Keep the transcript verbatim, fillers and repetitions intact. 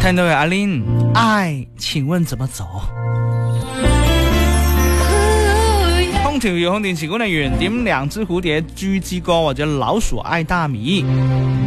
聽到係阿 Lin， 愛請問怎麼走？空調遙控電池管理員點兩隻蝴蝶、豬之歌或者老鼠愛大米。